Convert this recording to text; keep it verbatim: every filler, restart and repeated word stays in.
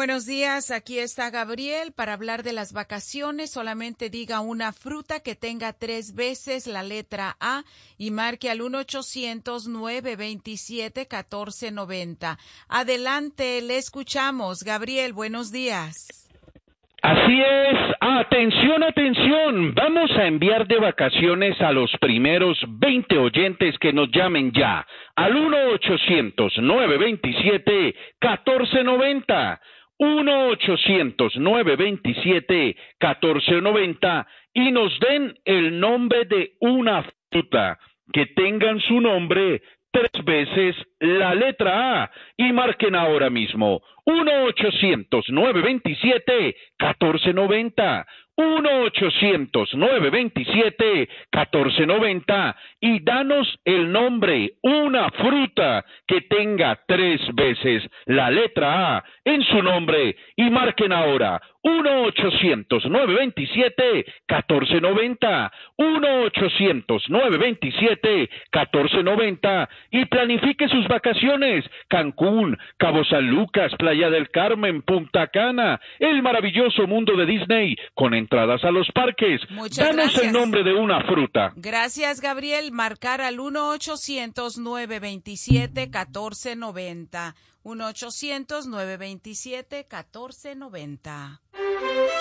Buenos días, aquí está Gabriel para hablar de las vacaciones. Solamente diga una fruta que tenga tres veces la letra A y marque al uno ochocientos, nueve veintisiete, catorce noventa. Adelante, le escuchamos. Gabriel, buenos días. Así es, atención, atención, vamos a enviar de vacaciones a los primeros veinte oyentes que nos llamen ya al uno ochocientos, nueve veintisiete, catorce noventa. uno ochocientos, nueve veintisiete, catorce noventa y nos den el nombre de una fruta que tengan su nombre tres veces la letra A y marquen ahora mismo uno ochocientos, nueve veintisiete, catorce noventa. uno ochocientos, nueve veintisiete, catorce noventa y danos el nombre, una fruta que tenga tres veces la letra A en su nombre y marquen ahora uno ochocientos, nueve veintisiete, catorce noventa. uno ochocientos, nueve veintisiete, catorce noventa y planifique sus vacaciones. Cancún, Cabo San Lucas, Playa del Carmen, Punta Cana, el maravilloso mundo de Disney con entradas a los parques. Muchas Danos gracias. el nombre de una fruta. Gracias, Gabriel. Marcar al uno ochocientos, nueve veintisiete, catorce noventa. uno ochocientos, nueve veintisiete, catorce noventa.